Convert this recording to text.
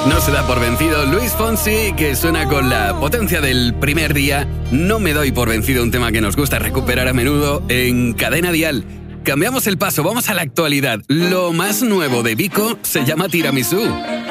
No se da por vencido Luis Fonsi, que suena con la potencia del primer día. No me doy por vencido, un tema que nos gusta recuperar a menudo en Cadena Dial. Cambiamos el paso, vamos a la actualidad. Lo más nuevo de Vico se llama Tiramisú.